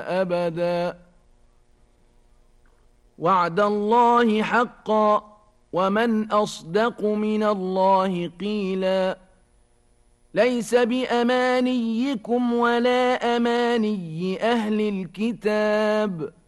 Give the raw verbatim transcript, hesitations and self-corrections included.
أبدا. وعد الله حقا، ومن أصدق من الله قيلا. ليس بأمانيكم ولا أماني أهل الكتاب،